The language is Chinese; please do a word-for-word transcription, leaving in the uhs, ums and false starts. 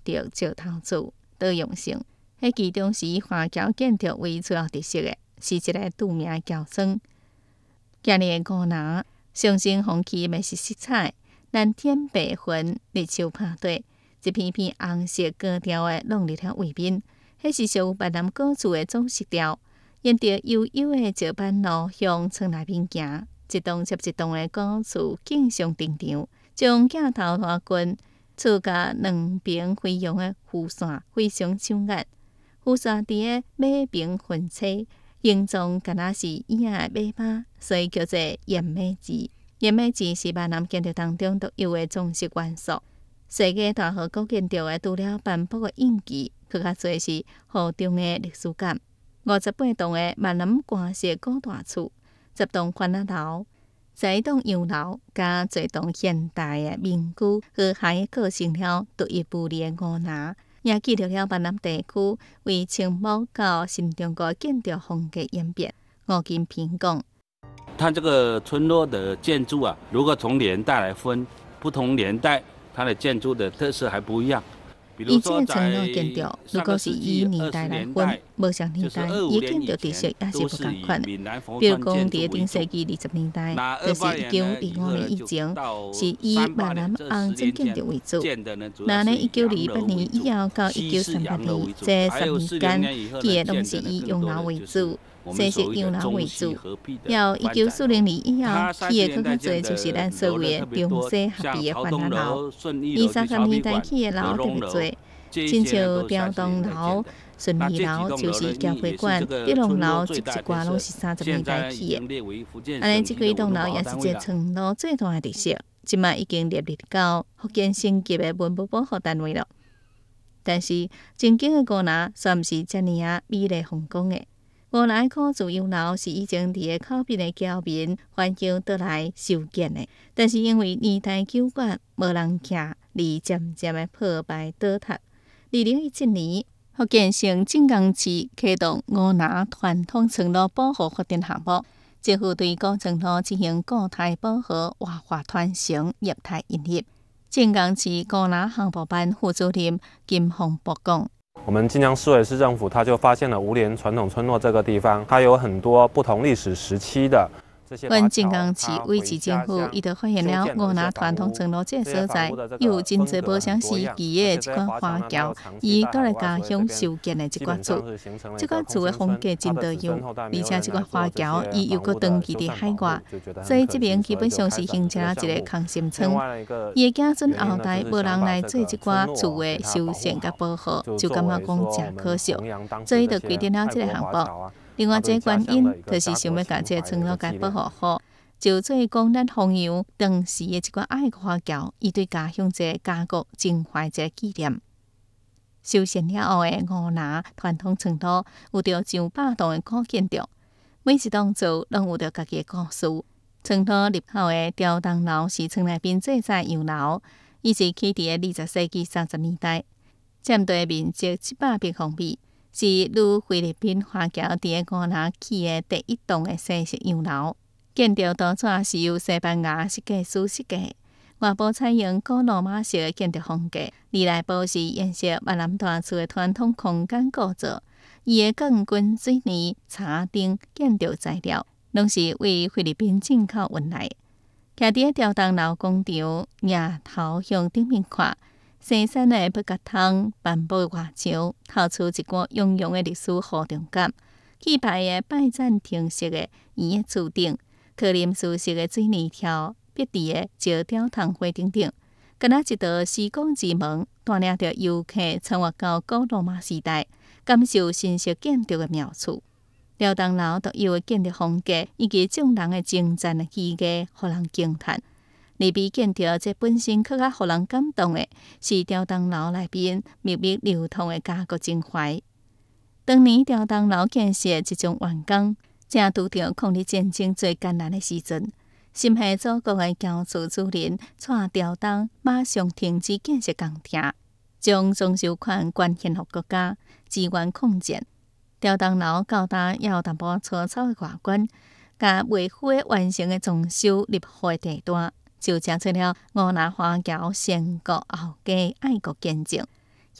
得石头厝多样性。迄其中是以花桥建筑为主要特色的，是一个著名的桥庄。今日的五林象征风气美食色彩，蓝天白云，日出拍底，一片片红色高调的拢入了画面。迄是属越南古厝的装饰调，沿着悠悠的石板路向村内面行，一栋接一栋的古厝景象登场，将镜头拉近，厝甲两边飞扬的雨伞非常抢眼。雨伞伫个马边分车，形状敢若是影的马巴，所以叫做燕马字。燕马字是越南建筑当中独有的装饰元素。世界大河古建筑的除了斑驳的印记，更较侪是厚重的历史感。五十八栋的越南官式古大厝，十栋番仔楼，十一栋洋楼，加一栋现代的民居，和谐构成了独一无二的五林。也记录了越南地区为清末到新中国建筑风格演变。吴金平讲：， 它这个村落的建筑啊，如果从年代来分，不同年代它的建筑的特色还不一样。 以这村落建筑，如果是以年代来分，无像年代，伊建筑特色也是不同款的。比如讲，伫顶世纪二十年代，就是一九二五年以前，是以越南红砖建筑为主。那呢，一九二八年以后到一九三八年这十年间，起的拢是以洋楼为主。西式洋楼为主，要一九四零年以后起的更较侪，就是咱所谓的中西合璧的番仔楼。二三十年代起的楼特别侪，亲像吊东楼、顺利楼，就是交会馆、碧龙楼，这一寡拢是三十年代起的。安尼，这几栋楼也是这村落最大的特色，即卖已经列入到福建省级的文物保护单位了。但是，正经的五林算毋是遮尔啊美丽风光的。五林古厝洋楼是以前伫个靠边的侨民环境倒来修建的，但是因为年代久远，无人徛，而渐渐的破败倒塌。二零一七年，福建省晋江市启动五林传统村落保护发展项目，政府对古村落进行固态保护、活化传承、业态引入。晋江市五林项目班副主任金宏博讲。 我们晋江市委市政府，他就发现了吴连传统村落这个地方，它有很多不同历史时期的这些。阮晋江市委市政府伊就发现了五林传统村落这个所在，有真侪无相时期的一寡花桥，伊倒来家乡修建的一寡厝。这寡厝的风格真多样，而且这寡花桥伊又搁长期伫海外，所以这边基本上是形成了一个空心村。伊的子孙后代无人来做这寡厝的修缮甲保护，就感觉讲真可惜，所以就规定了这个项目。另外一个原因，就是想要把这个村落给保护好，就做讲咱弘扬当时的一寡爱花桥，以对家乡这个家国情怀一个纪念。修缮了后的五林传统村落，有着上百栋的古建筑，每一栋厝拢有着家己的故事。村落入口的吊灯楼是村内边最早洋楼，伊是起伫个二十世纪三十年代，占地面积七百平方米。是如菲律宾华侨伫个五林起的第一栋的西式洋楼，建筑图纸是由西班牙设计师设计，外部采用古罗马式的建筑风格，里内部是沿袭越南大厝的传统空间构造。伊的钢筋、水泥、茶灯建筑材料，拢是为菲律宾进口运来。徛伫个吊灯楼广场，仰头向顶面看。西山的八角窗、斑驳的外墙，透出一股悠扬的历史厚重感。气派的拜占庭式的圆的柱顶，科林斯式的水泥条，壁伫的石雕窗花顶顶，敢若一道时光之门，带领着游客穿越到古罗马时代，感受新式建筑的妙处。吊灯楼独有的建筑风格，以及众人的精湛的技艺，互人惊叹。里边建筑这本身更较互人感动的，是吊灯楼内边秘密流通的家国情怀。当年吊灯楼建设一种完工，正拄着抗日战争最艰难的时阵，心系祖国的骄子主人，带吊灯马上停止建设工程，将装修款捐献给国家，支援抗战。吊灯楼较大也有淡薄粗糙的外观，甲未符的完成的装修立好的地段。就成出了五林华侨先国后家爱国见证。